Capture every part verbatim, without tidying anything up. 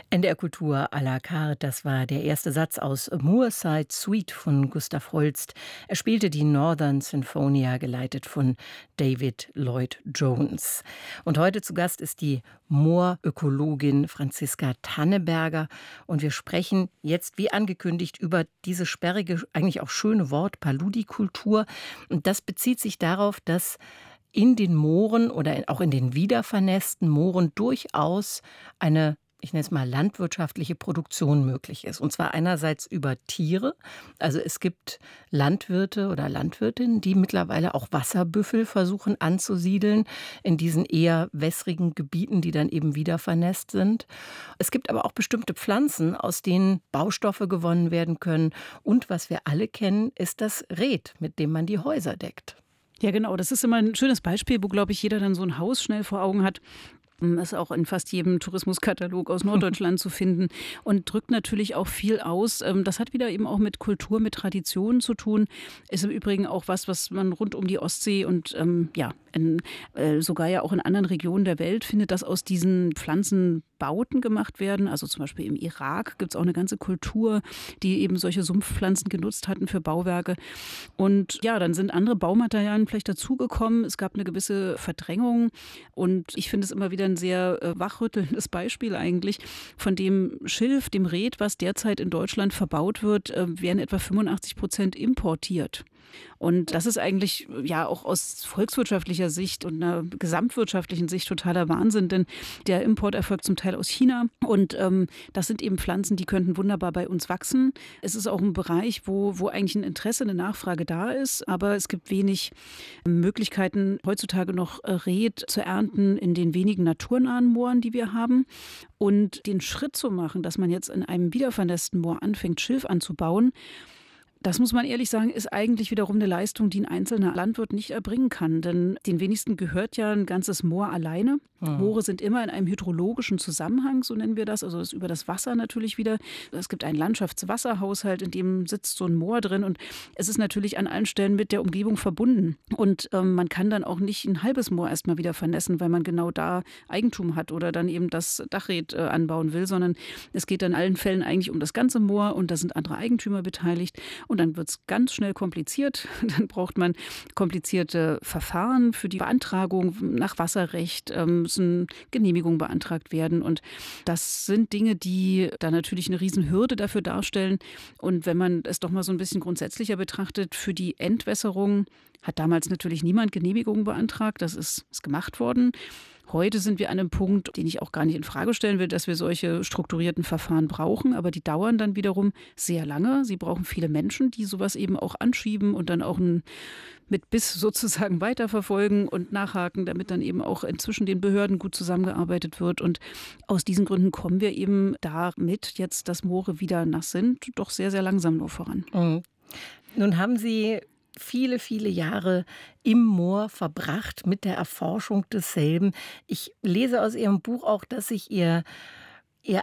N D R Kultur à la carte, das war der erste Satz aus Moorside Suite von Gustav Holst. Er spielte die Northern Sinfonia, geleitet von David Lloyd Jones. Und heute zu Gast ist die Moorökologin Franziska Tanneberger. Und wir sprechen jetzt, wie angekündigt, über diese sperrige, eigentlich auch schöne Wort Paludikultur. Und das bezieht sich darauf, dass in den Mooren oder auch in den wiedervernässten Mooren durchaus eine, ich nenne es mal, landwirtschaftliche Produktion möglich ist. Und zwar einerseits über Tiere. Also es gibt Landwirte oder Landwirtinnen, die mittlerweile auch Wasserbüffel versuchen anzusiedeln in diesen eher wässrigen Gebieten, die dann eben wieder vernässt sind. Es gibt aber auch bestimmte Pflanzen, aus denen Baustoffe gewonnen werden können. Und was wir alle kennen, ist das Red, mit dem man die Häuser deckt. Ja, genau. Das ist immer ein schönes Beispiel, wo, glaube ich, jeder dann so ein Haus schnell vor Augen hat. Das ist auch in fast jedem Tourismuskatalog aus Norddeutschland zu finden und drückt natürlich auch viel aus. Das hat wieder eben auch mit Kultur, mit Traditionen zu tun. Ist im Übrigen auch was, was man rund um die Ostsee und ähm, ja, in, äh, sogar ja auch in anderen Regionen der Welt findet, dass aus diesen Pflanzen Bauten gemacht werden. Also zum Beispiel im Irak gibt es auch eine ganze Kultur, die eben solche Sumpfpflanzen genutzt hatten für Bauwerke. Und ja, dann sind andere Baumaterialien vielleicht dazugekommen. Es gab eine gewisse Verdrängung. Und ich finde es immer wieder ein sehr äh, wachrüttelndes Beispiel eigentlich. Von dem Schilf, dem Red, was derzeit in Deutschland verbaut wird, äh, werden etwa fünfundachtzig Prozent importiert. Und das ist eigentlich ja auch aus volkswirtschaftlicher Sicht und einer gesamtwirtschaftlichen Sicht totaler Wahnsinn, denn der Import erfolgt zum Teil aus China und ähm, das sind eben Pflanzen, die könnten wunderbar bei uns wachsen. Es ist auch ein Bereich, wo, wo eigentlich ein Interesse, eine Nachfrage da ist, aber es gibt wenig Möglichkeiten, heutzutage noch Red zu ernten in den wenigen naturnahen Mooren, die wir haben. Und den Schritt zu machen, dass man jetzt in einem wiedervernässten Moor anfängt, Schilf anzubauen, das muss man ehrlich sagen, ist eigentlich wiederum eine Leistung, die ein einzelner Landwirt nicht erbringen kann. Denn den wenigsten gehört ja ein ganzes Moor alleine. Mhm. Moore sind immer in einem hydrologischen Zusammenhang, so nennen wir das. Also das ist über das Wasser natürlich wieder. Es gibt einen Landschaftswasserhaushalt, in dem sitzt so ein Moor drin. Und es ist natürlich an allen Stellen mit der Umgebung verbunden. Und ähm, man kann dann auch nicht ein halbes Moor erstmal wieder vernässen, weil man genau da Eigentum hat oder dann eben das Dachred äh, anbauen will. Sondern es geht in allen Fällen eigentlich um das ganze Moor und da sind andere Eigentümer beteiligt. Und dann wird es ganz schnell kompliziert. Dann braucht man komplizierte Verfahren für die Beantragung nach Wasserrecht, ähm, müssen Genehmigungen beantragt werden. Und das sind Dinge, die da natürlich eine Riesenhürde dafür darstellen. Und wenn man es doch mal so ein bisschen grundsätzlicher betrachtet, für die Entwässerung hat damals natürlich niemand Genehmigungen beantragt. Das ist, ist gemacht worden. Heute sind wir an einem Punkt, den ich auch gar nicht in Frage stellen will, dass wir solche strukturierten Verfahren brauchen. Aber die dauern dann wiederum sehr lange. Sie brauchen viele Menschen, die sowas eben auch anschieben und dann auch ein, mit Biss sozusagen weiterverfolgen und nachhaken, damit dann eben auch inzwischen den Behörden gut zusammengearbeitet wird. Und aus diesen Gründen kommen wir eben damit, jetzt, dass Moore wieder nass sind, doch sehr, sehr langsam nur voran. Mhm. Nun haben Sie viele, viele Jahre im Moor verbracht mit der Erforschung desselben. Ich lese aus Ihrem Buch auch, dass sich Ihr, Ihr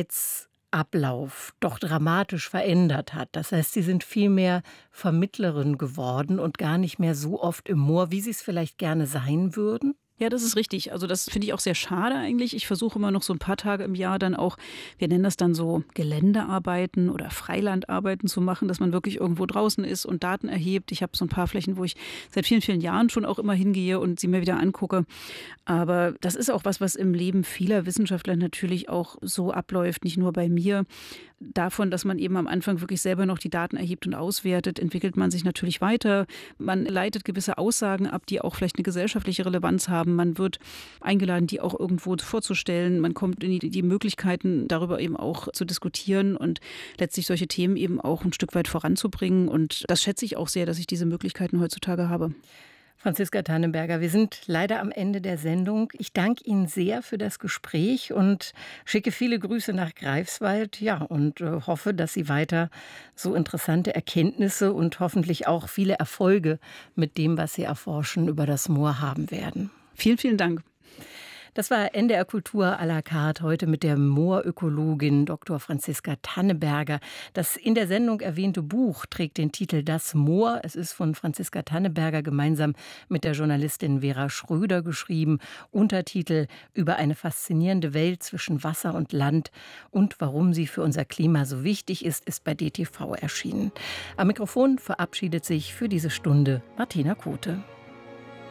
Arbeitsablauf doch dramatisch verändert hat. Das heißt, Sie sind viel mehr Vermittlerin geworden und gar nicht mehr so oft im Moor, wie Sie es vielleicht gerne sein würden. Ja, das ist richtig. Also das finde ich auch sehr schade eigentlich. Ich versuche immer noch so ein paar Tage im Jahr dann auch, wir nennen das dann so Geländearbeiten oder Freilandarbeiten zu machen, dass man wirklich irgendwo draußen ist und Daten erhebt. Ich habe so ein paar Flächen, wo ich seit vielen, vielen Jahren schon auch immer hingehe und sie mir wieder angucke. Aber das ist auch was, was im Leben vieler Wissenschaftler natürlich auch so abläuft, nicht nur bei mir. Davon, dass man eben am Anfang wirklich selber noch die Daten erhebt und auswertet, entwickelt man sich natürlich weiter. Man leitet gewisse Aussagen ab, die auch vielleicht eine gesellschaftliche Relevanz haben. Man wird eingeladen, die auch irgendwo vorzustellen. Man kommt in die, die Möglichkeiten, darüber eben auch zu diskutieren und letztlich solche Themen eben auch ein Stück weit voranzubringen. Und das schätze ich auch sehr, dass ich diese Möglichkeiten heutzutage habe. Franziska Tanneberger, wir sind leider am Ende der Sendung. Ich danke Ihnen sehr für das Gespräch und schicke viele Grüße nach Greifswald. Ja, und äh, hoffe, dass Sie weiter so interessante Erkenntnisse und hoffentlich auch viele Erfolge mit dem, was Sie erforschen, über das Moor haben werden. Vielen, vielen Dank. Das war N D R Kultur à la carte, heute mit der Moorökologin Doktor Franziska Tanneberger. Das in der Sendung erwähnte Buch trägt den Titel Das Moor. Es ist von Franziska Tanneberger gemeinsam mit der Journalistin Vera Schröder geschrieben. Untertitel über eine faszinierende Welt zwischen Wasser und Land und warum sie für unser Klima so wichtig ist, ist bei D T V erschienen. Am Mikrofon verabschiedet sich für diese Stunde Martina Kote.